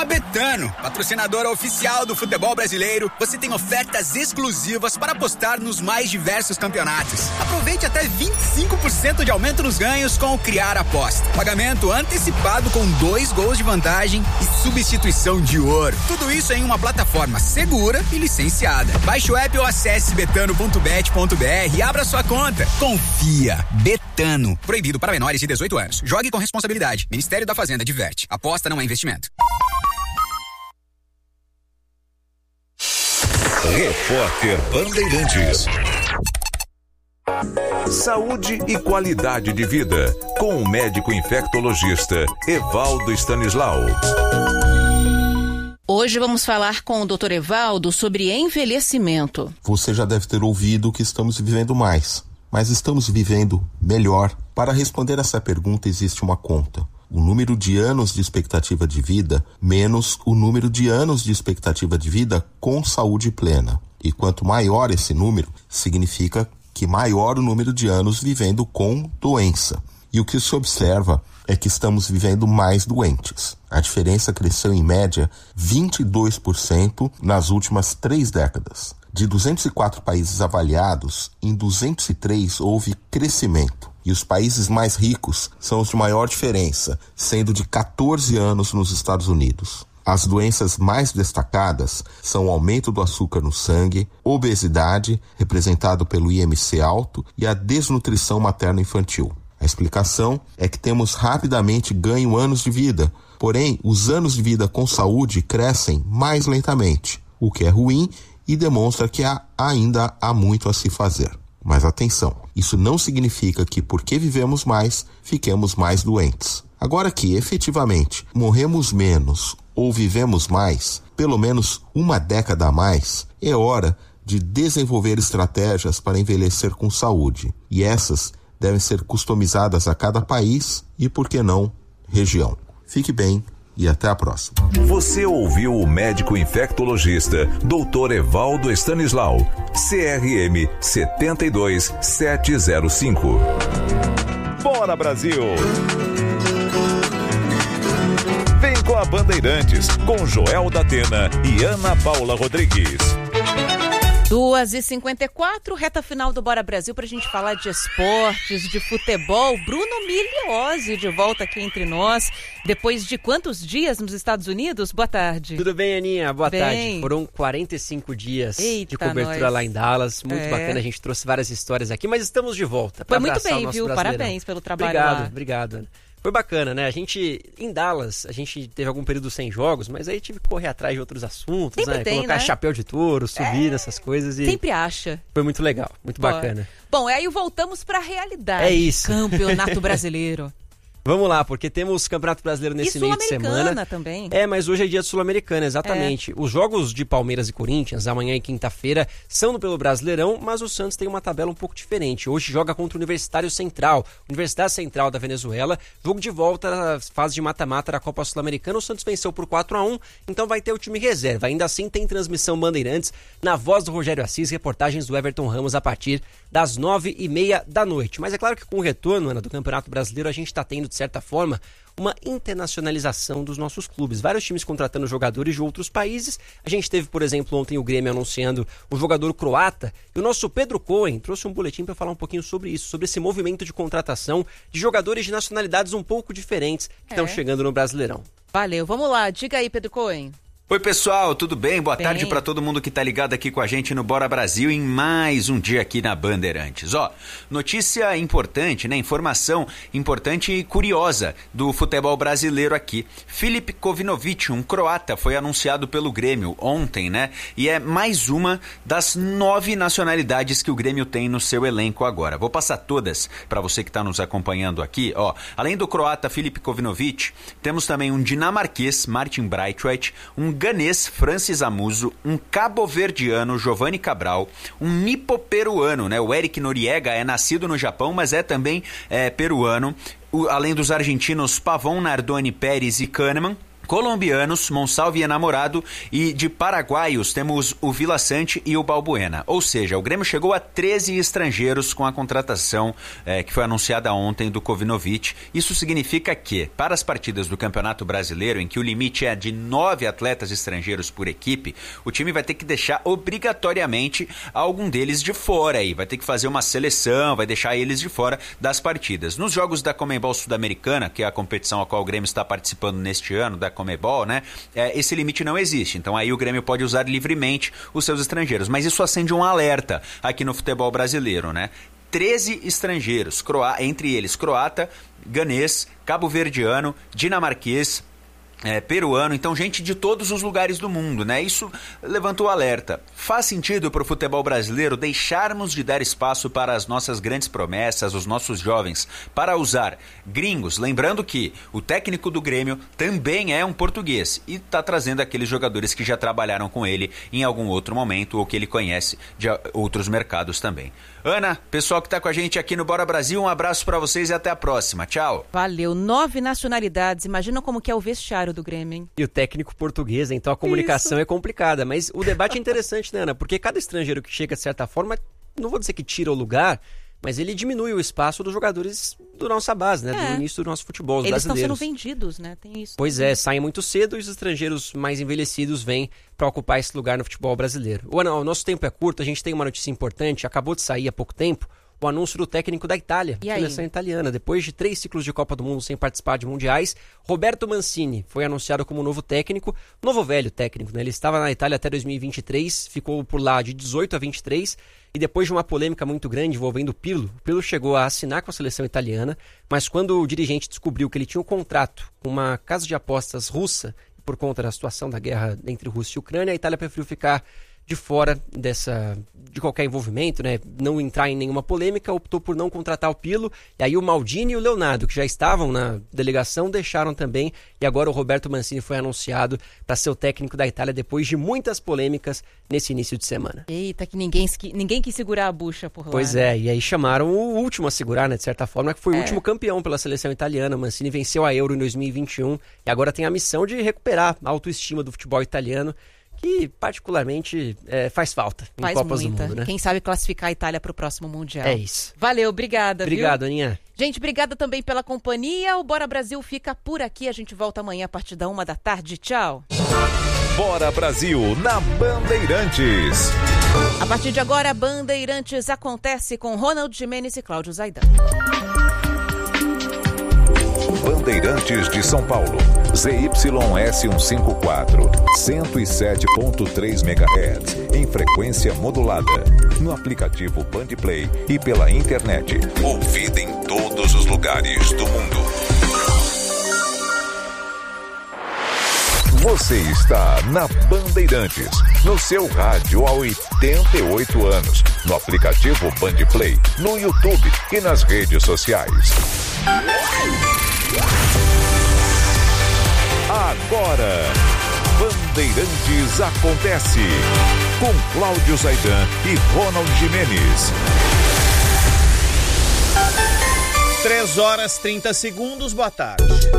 a Betano, patrocinadora oficial do futebol brasileiro, você tem ofertas exclusivas para apostar nos mais diversos campeonatos. Aproveite até 25% de aumento nos ganhos com o Criar Aposta. Pagamento antecipado com 2 gols de vantagem e substituição de ouro. Tudo isso em uma plataforma segura e licenciada. Baixe o app ou acesse betano.bet.br e abra sua conta. Confia. Betano. Proibido para menores de 18 anos. Jogue com responsabilidade. Ministério da Fazenda diverte. Aposta não é investimento. Repórter Bandeirantes. Saúde e qualidade de vida, com o médico infectologista Evaldo Stanislau. Hoje vamos falar com o Dr. Evaldo sobre envelhecimento. Você já deve ter ouvido que estamos vivendo mais, mas estamos vivendo melhor? Para responder essa pergunta existe uma conta. O número de anos de expectativa de vida menos o número de anos de expectativa de vida com saúde plena. E quanto maior esse número, significa que maior o número de anos vivendo com doença. E o que se observa é que estamos vivendo mais doentes. A diferença cresceu em média 22% nas últimas 3 décadas. De 204 países avaliados, em 203 houve crescimento. E os países mais ricos são os de maior diferença, sendo de 14 anos nos Estados Unidos. As doenças mais destacadas são o aumento do açúcar no sangue, obesidade, representado pelo IMC alto, e a desnutrição materno-infantil. A explicação é que temos rapidamente ganho anos de vida, porém os anos de vida com saúde crescem mais lentamente, o que é ruim e demonstra que ainda há muito a se fazer. Mas atenção, isso não significa que porque vivemos mais, fiquemos mais doentes. Agora que, efetivamente, morremos menos ou vivemos mais, pelo menos uma década a mais, é hora de desenvolver estratégias para envelhecer com saúde. E essas devem ser customizadas a cada país e, por que não, região. Fique bem e até a próxima. Você ouviu o médico infectologista Dr. Evaldo Stanislau, CRM 72705. Bora, Brasil! Vem com a Bandeirantes, com Joel da Atena e Ana Paula Rodrigues. 2h54, reta final do Bora Brasil pra gente falar de esportes, de futebol. Bruno Migliozzi de volta aqui entre nós, depois de quantos dias nos Estados Unidos? Boa tarde. Tudo bem, Aninha? Boa tarde. Foram 45 dias de cobertura lá em Dallas, muito bacana, a gente trouxe várias histórias aqui, mas estamos de volta. Foi muito bem, viu? Parabéns pelo trabalho lá. Obrigado, Ana. Foi bacana, né? Em Dallas, a gente teve algum período sem jogos, mas aí tive que correr atrás de outros assuntos, sempre né? Tem, colocar chapéu de touro, subir nessas coisas e... Sempre acha. Foi muito legal, muito bacana. Bom, aí voltamos pra realidade. É isso. Campeonato Brasileiro. Vamos lá, porque temos Campeonato Brasileiro nesse meio de semana. E Sul-Americana também. Mas hoje é dia de Sul-Americana, exatamente. Os jogos de Palmeiras e Corinthians, amanhã e quinta-feira, são pelo Brasileirão, mas o Santos tem uma tabela um pouco diferente. Hoje joga contra o Universitário Central, Universidade Central da Venezuela, jogo de volta na fase de mata-mata da Copa Sul-Americana. O Santos venceu por 4-1, então vai ter o time reserva. Ainda assim tem transmissão Bandeirantes, na voz do Rogério Assis, reportagens do Everton Ramos a partir das 9h30 da noite. Mas é claro que com o retorno, Ana, do Campeonato Brasileiro, a gente está tendo, de certa forma, uma internacionalização dos nossos clubes. Vários times contratando jogadores de outros países. A gente teve, por exemplo, ontem o Grêmio anunciando um jogador croata. E o nosso Pedro Cohen trouxe um boletim para falar um pouquinho sobre isso, sobre esse movimento de contratação de jogadores de nacionalidades um pouco diferentes que estão chegando no Brasileirão. Valeu, vamos lá. Diga aí, Pedro Cohen. Oi, pessoal, tudo bem? Boa tarde para todo mundo que tá ligado aqui com a gente no Bora Brasil em mais um dia aqui na Bandeirantes. Notícia importante, né? Informação importante e curiosa do futebol brasileiro aqui. Filip Kovinovic, um croata, foi anunciado pelo Grêmio ontem, né? E é mais uma das 9 nacionalidades que o Grêmio tem no seu elenco agora. Vou passar todas para você que está nos acompanhando aqui. Além do croata Filip Kovinovic, temos também um dinamarquês, Martin Braithwaite, um ganês, Francis Amuso, um cabo-verdiano, Giovanni Cabral, um nipo-peruano, né? O Eric Noriega é nascido no Japão, mas é também peruano. Além dos argentinos Pavon, Nardoni, Pérez e Kahneman, colombianos, Monsalve e Enamorado, e de paraguaios temos o Vila Sante e o Balbuena. Ou seja, o Grêmio chegou a 13 estrangeiros com a contratação que foi anunciada ontem do Kovinovic. Isso significa que, para as partidas do Campeonato Brasileiro, em que o limite é de 9 atletas estrangeiros por equipe, o time vai ter que deixar obrigatoriamente algum deles de fora aí. Vai ter que fazer uma seleção, vai deixar eles de fora das partidas. Nos jogos da Conmebol Sul-Americana, que é a competição a qual o Grêmio está participando neste ano, da Conmebol, né? Esse limite não existe. Então aí o Grêmio pode usar livremente os seus estrangeiros. Mas isso acende um alerta aqui no futebol brasileiro, né? 13 estrangeiros, entre eles croata, ganês, cabo-verdiano, dinamarquês, peruano, então gente de todos os lugares do mundo, né? Isso levanta o alerta. Faz sentido para o futebol brasileiro deixarmos de dar espaço para as nossas grandes promessas, os nossos jovens, para usar gringos? Lembrando que o técnico do Grêmio também é um português e está trazendo aqueles jogadores que já trabalharam com ele em algum outro momento ou que ele conhece de outros mercados também. Ana, pessoal que está com a gente aqui no Bora Brasil, um abraço para vocês e até a próxima. Tchau. Valeu. 9 nacionalidades. Imagina como que é o vestiário do Grêmio, hein? E o técnico português, então a comunicação é complicada. Mas o debate é interessante, né, Ana? Porque cada estrangeiro que chega, de certa forma, não vou dizer que tira o lugar, mas ele diminui o espaço dos jogadores da nossa base, né? Do início do nosso futebol, os brasileiros. Eles estão sendo vendidos, né? Tem isso. Pois é, saem muito cedo e os estrangeiros mais envelhecidos vêm para ocupar esse lugar no futebol brasileiro. O nosso tempo é curto, a gente tem uma notícia importante, acabou de sair há pouco tempo, o anúncio do técnico da Itália, seleção italiana. Depois de 3 ciclos de Copa do Mundo sem participar de mundiais, Roberto Mancini foi anunciado como novo técnico, novo velho técnico, né? Ele estava na Itália até 2023, ficou por lá de 18 a 23, e depois de uma polêmica muito grande envolvendo o Pirlo chegou a assinar com a seleção italiana, mas quando o dirigente descobriu que ele tinha um contrato com uma casa de apostas russa, por conta da situação da guerra entre Rússia e Ucrânia, a Itália preferiu ficar de fora de qualquer envolvimento, né? Não entrar em nenhuma polêmica, optou por não contratar o Pirlo, e aí o Maldini e o Leonardo, que já estavam na delegação, deixaram também, e agora o Roberto Mancini foi anunciado para ser o técnico da Itália depois de muitas polêmicas nesse início de semana. Eita, que ninguém quis segurar a bucha por lá. Pois é, e aí chamaram o último a segurar, né, de certa forma, que foi o último campeão pela seleção italiana. O Mancini venceu a Euro em 2021 e agora tem a missão de recuperar a autoestima do futebol italiano, que particularmente faz falta em Copas do Mundo, né? Quem sabe classificar a Itália para o próximo Mundial. É isso. Valeu, obrigada. Obrigado, viu? Aninha. Gente, obrigada também pela companhia. O Bora Brasil fica por aqui. A gente volta amanhã a partir da 13h. Tchau. Bora Brasil na Bandeirantes. A partir de agora, Bandeirantes acontece com Ronald Gimenez e Cláudio Zaidan. Bandeirantes de São Paulo, ZYS 154, 107.3 MHz, em frequência modulada, no aplicativo Bandplay e pela internet, ouvida em todos os lugares do mundo. Você está na Bandeirantes, no seu rádio há 88 anos, no aplicativo Bandplay, no YouTube e nas redes sociais. Agora, Bandeirantes acontece com Cláudio Zaidan e Ronald Gimenez. 3h30, boa tarde.